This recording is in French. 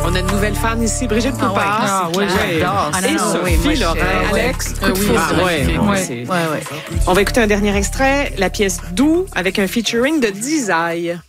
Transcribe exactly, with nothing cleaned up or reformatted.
On a une nouvelle fan ici, Brigitte Ah Poupard. ouais, Ah oui, j'adore. Ah, non, Et non, Sophie oui, moi, je- Laurent. ouais. Alex, Euh, oui, ah, c'est ouais, magnifique. ouais, Ouais, c'est- ouais, ouais. On va écouter un dernier extrait, la pièce Doux avec un featuring de Dizaille.